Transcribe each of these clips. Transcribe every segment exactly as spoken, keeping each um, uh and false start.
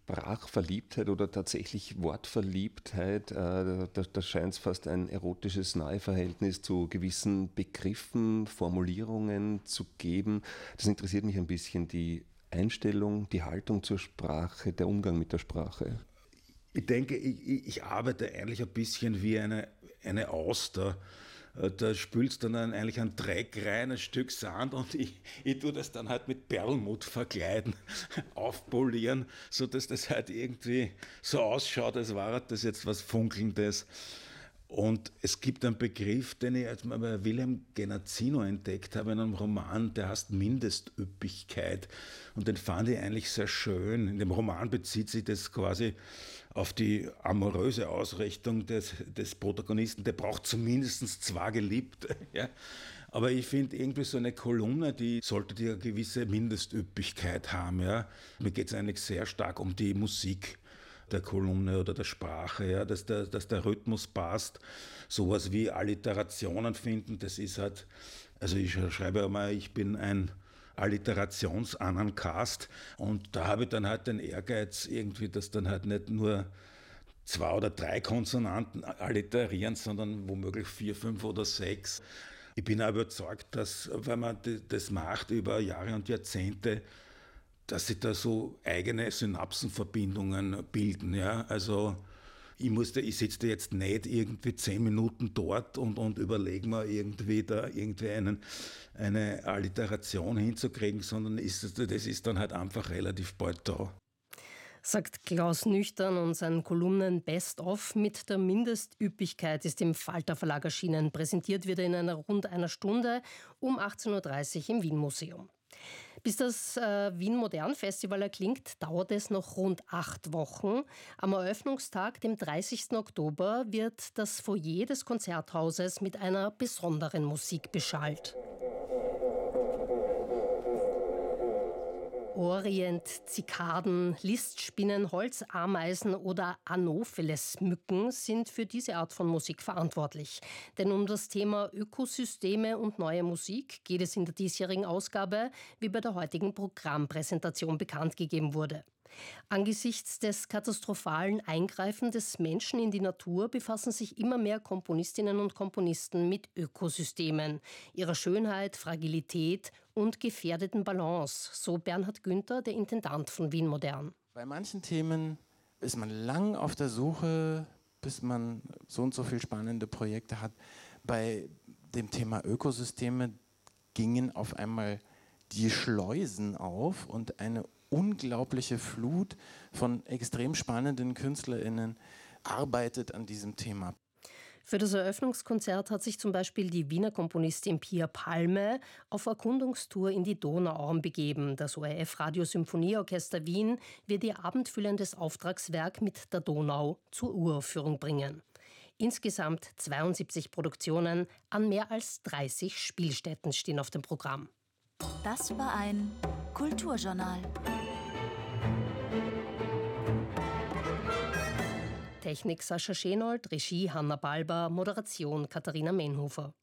Sprachverliebtheit oder tatsächlich Wortverliebtheit. Äh, da, da scheint es fast ein erotisches Naheverhältnis zu gewissen Begriffen, Formulierungen zu geben. Das interessiert mich ein bisschen, die Einstellung, die Haltung zur Sprache, der Umgang mit der Sprache. Ich denke, ich, ich arbeite eigentlich ein bisschen wie eine, eine Auster. Da spülst du dann eigentlich ein Dreck rein, ein Stück Sand und ich, ich tue das dann halt mit Perlmutt verkleiden, aufpolieren, sodass das halt irgendwie so ausschaut, als wäre das jetzt was Funkelndes. Und es gibt einen Begriff, den ich als bei Wilhelm Genazzino entdeckt habe in einem Roman, der heißt Mindestüppigkeit. Und den fand ich eigentlich sehr schön. In dem Roman bezieht sich das quasi auf die amoröse Ausrichtung des, des Protagonisten. Der braucht zumindest zwei Geliebte. Ja. Aber ich finde irgendwie so eine Kolumne, die sollte die eine gewisse Mindestüppigkeit haben. Ja. Mir geht es eigentlich sehr stark um die Musik der Kolumne oder der Sprache, ja, dass, der, dass der Rhythmus passt. Sowas wie Alliterationen finden, das ist halt, also ich schreibe einmal, ich bin ein Alliterationsanangast und da habe ich dann halt den Ehrgeiz irgendwie, dass dann halt nicht nur zwei oder drei Konsonanten alliterieren, sondern womöglich vier, fünf oder sechs. Ich bin auch überzeugt, dass, wenn man das macht über Jahre und Jahrzehnte, dass sich da so eigene Synapsenverbindungen bilden. Ja? Also ich, musste, ich sitze jetzt nicht irgendwie zehn Minuten dort und, und überlege mir irgendwie da irgendwie einen, eine Alliteration hinzukriegen, sondern ist, das ist dann halt einfach relativ bald da. Sagt Klaus Nüchtern und sein Kolumnen Best-of mit der Mindestüppigkeit ist im Falter Verlag erschienen. Präsentiert wird er in einer rund einer Stunde um achtzehn Uhr dreißig im Wien-Museum. Bis das äh, Wien Modern Festival erklingt, dauert es noch rund acht Wochen. Am Eröffnungstag, dem dreißigsten Oktober, wird das Foyer des Konzerthauses mit einer besonderen Musik beschallt. Orient, Zikaden, Listspinnen, Holzameisen oder Anopheles-Mücken sind für diese Art von Musik verantwortlich. Denn um das Thema Ökosysteme und neue Musik geht es in der diesjährigen Ausgabe, wie bei der heutigen Programmpräsentation bekannt gegeben wurde. Angesichts des katastrophalen Eingreifen des Menschen in die Natur befassen sich immer mehr Komponistinnen und Komponisten mit Ökosystemen, ihrer Schönheit, Fragilität und gefährdeten Balance, so Bernhard Günther, der Intendant von Wien Modern. Bei manchen Themen ist man lang auf der Suche, bis man so und so viele spannende Projekte hat. Bei dem Thema Ökosysteme gingen auf einmal die Schleusen auf und eine unglaubliche Flut von extrem spannenden KünstlerInnen arbeitet an diesem Thema. Für das Eröffnungskonzert hat sich zum Beispiel die Wiener Komponistin Pia Palme auf Erkundungstour in die Donauauen begeben. Das O R F-Radio-Symphonieorchester Wien wird ihr abendfüllendes Auftragswerk mit der Donau zur Uraufführung bringen. Insgesamt zweiundsiebzig Produktionen an mehr als dreißig Spielstätten stehen auf dem Programm. Das war ein Kulturjournal. Technik Sascha Schenold, Regie Hanna Balber, Moderation Katharina Menhofer.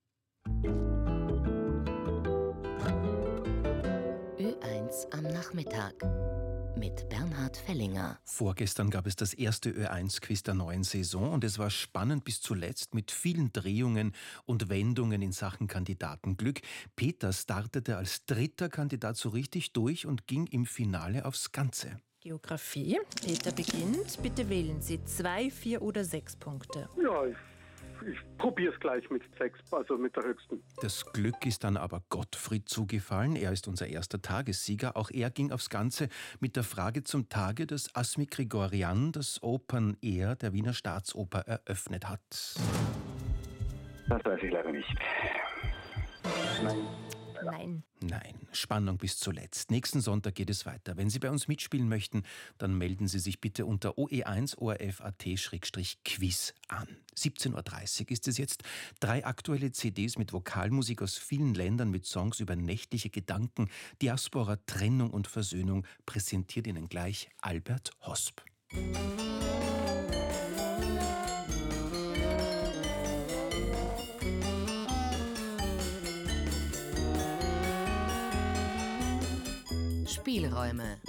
Ö eins am Nachmittag mit Bernhard Fellinger. Vorgestern gab es das erste Ö eins Quiz der neuen Saison und es war spannend bis zuletzt mit vielen Drehungen und Wendungen in Sachen Kandidatenglück. Peter startete als dritter Kandidat so richtig durch und ging im Finale aufs Ganze. Geografie. Peter beginnt. Bitte wählen Sie zwei, vier oder sechs Punkte. Ja, ich, ich probiere es gleich mit sechs, also mit der höchsten. Das Glück ist dann aber Gottfried zugefallen. Er ist unser erster Tagessieger. Auch er ging aufs Ganze mit der Frage zum Tage, dass Asmi Grigorian das Open Air der Wiener Staatsoper eröffnet hat. Das weiß ich leider nicht. Nein. Nein. Nein, Spannung bis zuletzt. Nächsten Sonntag geht es weiter. Wenn Sie bei uns mitspielen möchten, dann melden Sie sich bitte unter o e eins o r f punkt a t Schrägstrich quiz an. siebzehn Uhr dreißig ist es jetzt. Drei aktuelle C Ds mit Vokalmusik aus vielen Ländern mit Songs über nächtliche Gedanken, Diaspora, Trennung und Versöhnung präsentiert Ihnen gleich Albert Hosp. Spielräume.